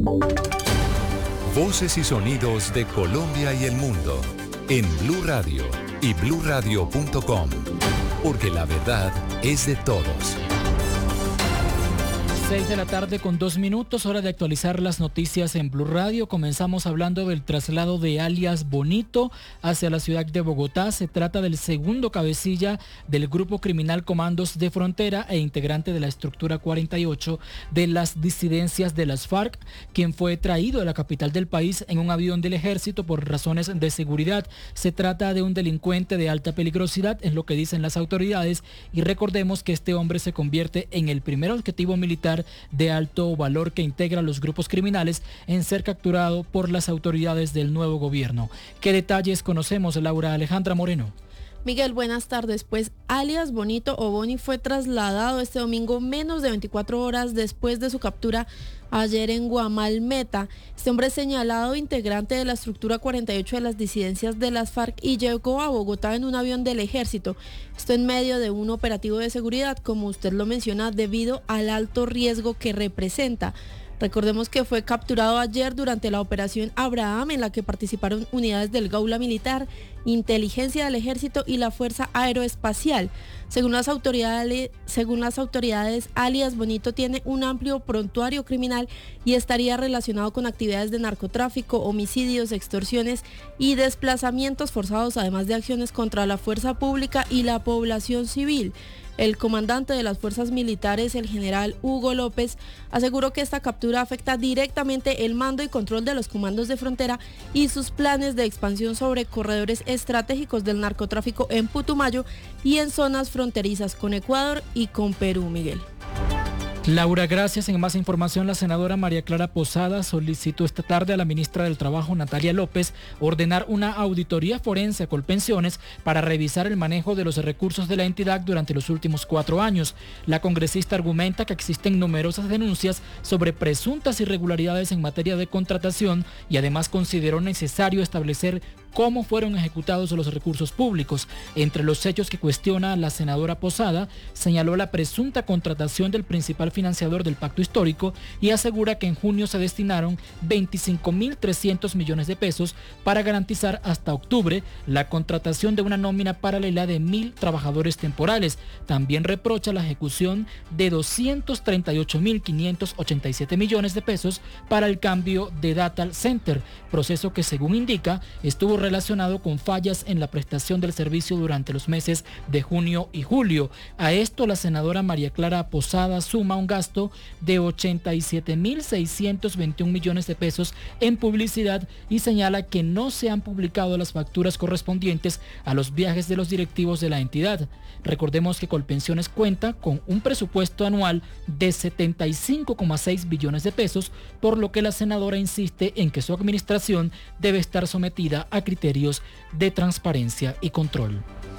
Voces y sonidos de Colombia y el mundo en Blue Radio y bluradio.com, porque la verdad es de todos. 6 de la tarde con 2 minutos, hora de actualizar las noticias en Blue Radio. Comenzamos hablando del traslado de alias Bonito hacia la ciudad de Bogotá. Se trata del segundo cabecilla del grupo criminal Comandos de Frontera e integrante de la estructura 48 de las disidencias de las FARC, quien fue traído a la capital del país en un avión del ejército por razones de seguridad. Se trata de un delincuente de alta peligrosidad, es lo que dicen las autoridades, y recordemos que este hombre se convierte en el primer objetivo militar de alto valor que integra los grupos criminales en ser capturado por las autoridades del nuevo gobierno. ¿Qué detalles conocemos, Laura Alejandra Moreno? Miguel, buenas tardes. Pues alias Bonito o Boni fue trasladado este domingo menos de 24 horas después de su captura ayer en Guamalmeta. Este hombre es señalado integrante de la estructura 48 de las disidencias de las FARC y llegó a Bogotá en un avión del ejército. Esto en medio de un operativo de seguridad, como usted lo menciona, debido al alto riesgo que representa. Recordemos que fue capturado ayer durante la operación Abraham, en la que participaron unidades del Gaula Militar, Inteligencia del Ejército y la Fuerza Aeroespacial. Según las autoridades, alias Bonito tiene un amplio prontuario criminal y estaría relacionado con actividades de narcotráfico, homicidios, extorsiones y desplazamientos forzados, además de acciones contra la fuerza pública y la población civil. El comandante de las fuerzas militares, el general Hugo López, aseguró que esta captura afecta directamente el mando y control de los comandos de frontera y sus planes de expansión sobre corredores estratégicos del narcotráfico en Putumayo y en zonas fronterizas con Ecuador y con Perú, Miguel. Laura, gracias. En más información, la senadora María Clara Posada solicitó esta tarde a la ministra del Trabajo, Natalia López, ordenar una auditoría forense a Colpensiones para revisar el manejo de los recursos de la entidad durante los últimos 4 años. La congresista argumenta que existen numerosas denuncias sobre presuntas irregularidades en materia de contratación y además consideró necesario establecer cómo fueron ejecutados los recursos públicos. Entre los hechos que cuestiona la senadora Posada, señaló la presunta contratación del principal financiador del pacto histórico y asegura que en junio se destinaron 25.300 millones de pesos para garantizar hasta octubre la contratación de una nómina paralela de 1.000 trabajadores temporales. También reprocha la ejecución de 238.587 millones de pesos para el cambio de data center, proceso que, según indica, estuvo relacionado con fallas en la prestación del servicio durante los meses de junio y julio. A esto, la senadora María Clara Posada suma un gasto de 87.621 millones de pesos en publicidad y señala que no se han publicado las facturas correspondientes a los viajes de los directivos de la entidad. Recordemos que Colpensiones cuenta con un presupuesto anual de 75,6 billones de pesos, por lo que la senadora insiste en que su administración debe estar sometida a criterios de transparencia y control.